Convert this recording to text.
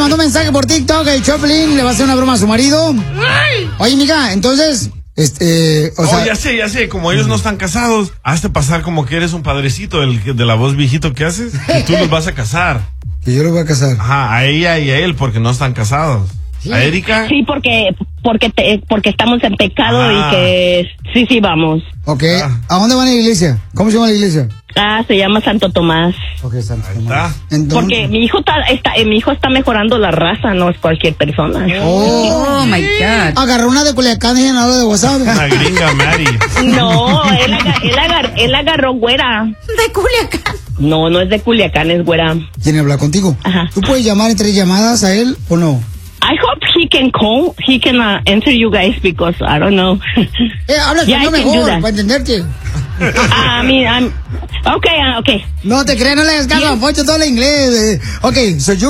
mandó un mensaje por TikTok que Choplin le va a hacer una broma a su marido. Oye, mija, entonces... o sea, ya sé, como ellos no están casados, hazte pasar como que eres un padrecito de la voz viejito que haces, y tú los vas a casar. Que yo los voy a casar. Ajá, a ella y a él, porque no están casados. ¿Sí? ¿A Erika? Sí, porque estamos en pecado y que sí, vamos. Ok, ¿a dónde van a la iglesia? ¿Cómo se llama la iglesia? Se llama Santo Tomás. Ok, Santo Ahí Tomás. está. Entonces... Porque mi hijo está mejorando la raza, no es cualquier persona. Oh my God. Agarró una de Culiacán y llenadora de WhatsApp. Una gringa, Mary. No, él agarró güera. De Culiacán. No es de Culiacán, es güera. ¿Quién habla contigo? Ajá. ¿Tú puedes llamar en 3 llamadas a él o no? I hope he can answer you guys because I don't know. Habla Yeah, español I can do mejor, that. para entenderte. I'm okay. No te creas, no le hagas caso a Poncho, todo el inglés. Ok, so you